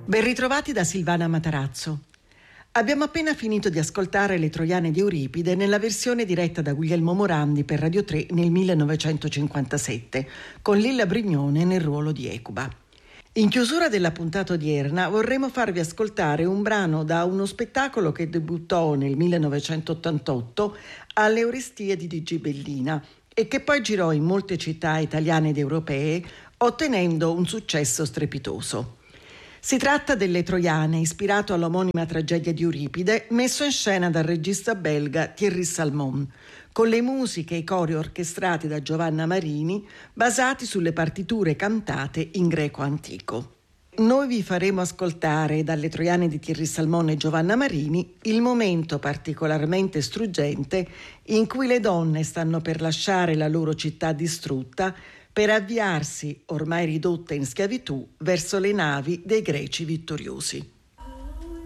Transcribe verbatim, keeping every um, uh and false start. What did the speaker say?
Ben ritrovati da Silvana Matarazzo. Abbiamo appena finito di ascoltare Le Troiane di Euripide nella versione diretta da Guglielmo Morandi per Radio tre nel millenovecentocinquantasette, con Lilla Brignone nel ruolo di Ecuba. In chiusura della puntata odierna vorremmo farvi ascoltare un brano da uno spettacolo che debuttò nel millenovecentottantotto alle Orestie di Gibellina e che poi girò in molte città italiane ed europee, ottenendo un successo strepitoso. Si tratta delle Troiane, ispirato all'omonima tragedia di Euripide, messo in scena dal regista belga Thierry Salmon, con le musiche e i cori orchestrati da Giovanna Marini, basati sulle partiture cantate in greco antico. Noi vi faremo ascoltare dalle Troiane di Thierry Salmon e Giovanna Marini il momento particolarmente struggente in cui le donne stanno per lasciare la loro città distrutta per avviarsi, ormai ridotte in schiavitù, verso le navi dei greci vittoriosi.